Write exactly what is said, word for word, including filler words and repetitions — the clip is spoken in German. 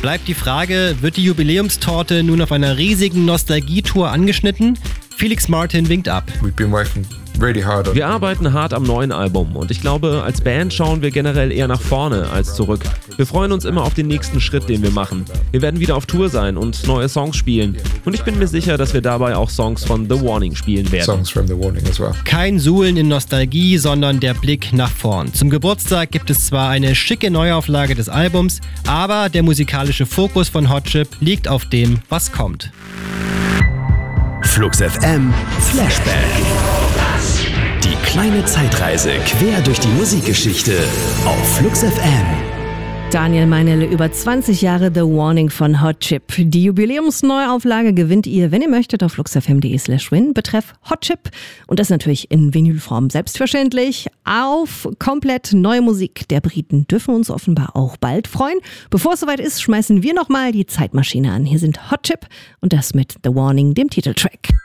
Bleibt die Frage, wird die Jubiläumstorte nun auf einer riesigen Nostalgietour angeschnitten? Felix Martin winkt ab. We've been working really hard on Wir arbeiten hart am neuen Album und ich glaube, als Band schauen wir generell eher nach vorne als zurück. Wir freuen uns immer auf den nächsten Schritt, den wir machen. Wir werden wieder auf Tour sein und neue Songs spielen. Und ich bin mir sicher, dass wir dabei auch Songs von The Warning spielen werden. songs from The Warning as well. Kein Suhlen in Nostalgie, sondern der Blick nach vorn. Zum Geburtstag gibt es zwar eine schicke Neuauflage des Albums, aber der musikalische Fokus von Hot Chip liegt auf dem, was kommt. Flux F M Flashback. Die kleine Zeitreise quer durch die Musikgeschichte auf Flux F M. Daniel Meinele, über zwanzig Jahre The Warning von Hot Chip. Die Jubiläumsneuauflage gewinnt ihr, wenn ihr möchtet, auf fluxfm.de slash win. Betreff Hot Chip. Und das natürlich in Vinylform, selbstverständlich. Auf komplett neue Musik der Briten dürfen wir uns offenbar auch bald freuen. Bevor es soweit ist, schmeißen wir nochmal die Zeitmaschine an. Hier sind Hot Chip und das mit The Warning, dem Titeltrack.